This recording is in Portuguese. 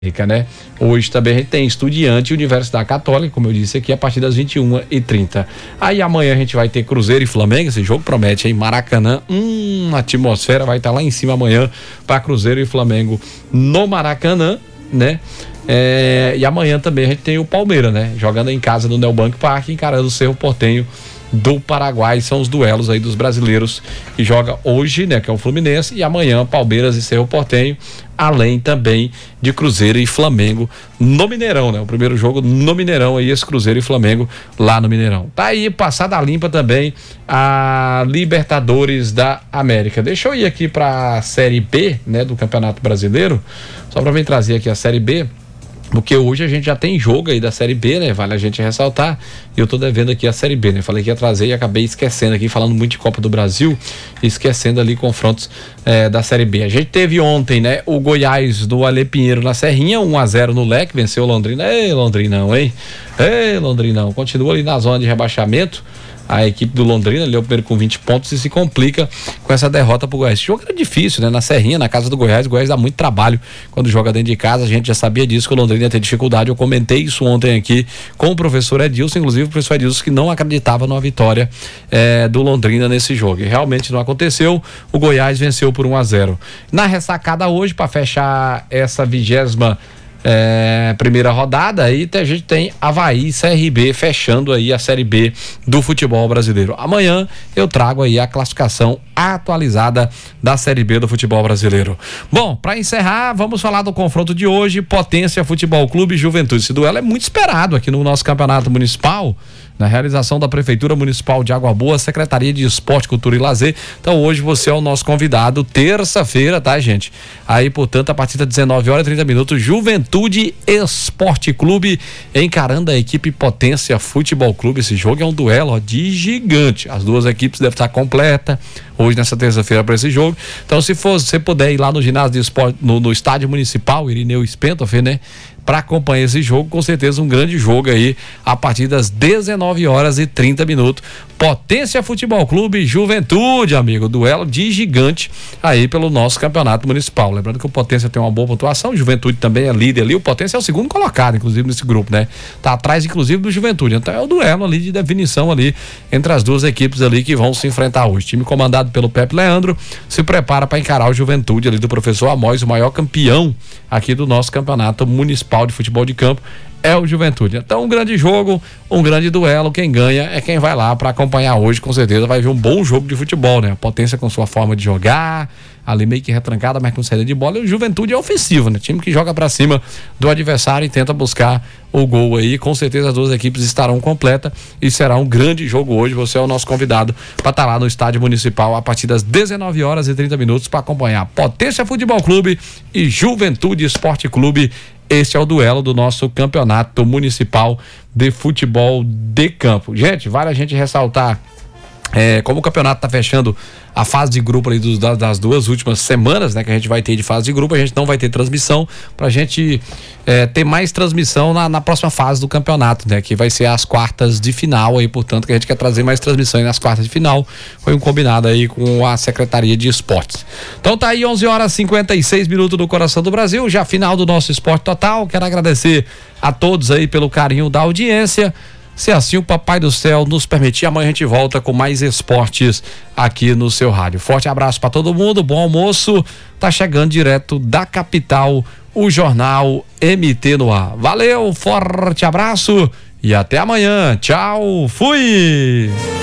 né? Hoje também a gente tem Estudiante e Universidade Católica, como eu disse aqui, a partir das 21h30. Aí amanhã a gente vai ter Cruzeiro e Flamengo, esse jogo promete, hein? Maracanã, a atmosfera vai estar lá em cima amanhã para Cruzeiro e Flamengo no Maracanã, né? E amanhã também a gente tem o Palmeiras, né? Jogando em casa no Neobank Park, encarando o Cerro Porteño do Paraguai. São os duelos aí dos brasileiros que joga hoje, né, que é o Fluminense, e amanhã Palmeiras e Cerro Porteño, além também de Cruzeiro e Flamengo no Mineirão, né? O primeiro jogo no Mineirão aí, esse Cruzeiro e Flamengo lá no Mineirão. Tá aí, passada limpa também a Libertadores da América. Deixa eu ir aqui pra Série B, né, do Campeonato Brasileiro, só pra mim trazer aqui a Série B, porque hoje a gente já tem jogo aí da Série B, né? Vale a gente ressaltar. E eu tô devendo aqui a Série B, né? Falei que ia trazer e acabei esquecendo aqui, falando muito de Copa do Brasil, esquecendo ali confrontos da Série B. A gente teve ontem, né? O Goiás do Ale Pinheiro na Serrinha, 1-0 no Leque, venceu o Londrina. Ei, Londrinão, hein? Ei, Londrinão. Continua ali na zona de rebaixamento. A equipe do Londrina leu o primeiro com 20 pontos e se complica com essa derrota pro Goiás. Esse jogo era difícil, né? Na Serrinha, na casa do Goiás, o Goiás dá muito trabalho quando joga dentro de casa. A gente já sabia disso, que o Londrina ia ter dificuldade. Eu comentei isso ontem aqui com o professor Edilson, inclusive o professor Edilson, que não acreditava numa vitória do Londrina nesse jogo. E realmente não aconteceu. O Goiás venceu por 1-0. Na ressacada hoje, para fechar essa 20ª primeira rodada, aí a gente tem Avaí e CRB fechando aí a Série B do futebol brasileiro. Amanhã eu trago aí a classificação atualizada da Série B do futebol brasileiro. Bom, para encerrar, vamos falar do confronto de hoje, Potência Futebol Clube e Juventude. Esse duelo é muito esperado aqui no nosso campeonato municipal, na realização da Prefeitura Municipal de Água Boa, Secretaria de Esporte, Cultura e Lazer. Então hoje você é o nosso convidado, terça-feira, tá, gente? Aí, portanto, a partir das 19h30, Juventude Esporte Clube encarando a equipe Potência Futebol Clube. Esse jogo é um duelo de gigante. As duas equipes devem estar completas hoje nessa terça-feira para esse jogo. Então, se você puder ir lá no ginásio de esporte, no estádio municipal, Irineu Spentofer, né? Para acompanhar esse jogo, com certeza um grande jogo aí a partir das 19h30. Potência Futebol Clube, Juventude, amigo, duelo de gigante aí pelo nosso campeonato municipal. Lembrando que o Potência tem uma boa pontuação, o Juventude também é líder ali, o Potência é o segundo colocado, inclusive, nesse grupo, né? Tá atrás, inclusive, do Juventude. Então é o duelo ali de definição ali entre as duas equipes ali que vão se enfrentar hoje. O time comandado pelo Pepe Leandro se prepara para encarar o Juventude ali do professor Amós, o maior campeão aqui do nosso campeonato municipal de futebol de campo é o Juventude. Então um grande jogo, um grande duelo, quem ganha é quem vai lá para acompanhar hoje, com certeza vai ver um bom jogo de futebol, né? A Potência com sua forma de jogar, ali meio que retrancada, mas com saída de bola, e o Juventude é ofensivo, né? Time que joga para cima do adversário e tenta buscar o gol aí. Com certeza as duas equipes estarão completas e será um grande jogo hoje. Você é o nosso convidado para estar lá no estádio municipal a partir das 19h30 para acompanhar Potência Futebol Clube e Juventude Esporte Clube. Esse é o duelo do nosso campeonato municipal de futebol de campo. Gente, vale a gente ressaltar, como o campeonato está fechando a fase de grupo ali das duas últimas semanas, né, que a gente vai ter de fase de grupo, a gente não vai ter transmissão, pra gente ter mais transmissão na próxima fase do campeonato, né, que vai ser as quartas de final aí, portanto, que a gente quer trazer mais transmissão aí nas quartas de final. Foi um combinado aí com a Secretaria de Esportes. Então tá aí, 11h56 do coração do Brasil, já final do nosso Esporte Total. Quero agradecer a todos aí pelo carinho da audiência. Se assim o Papai do Céu nos permitir, amanhã a gente volta com mais esportes aqui no seu rádio. Forte abraço para todo mundo, bom almoço. Tá chegando direto da capital o Jornal MT no ar. Valeu, forte abraço e até amanhã. Tchau, fui!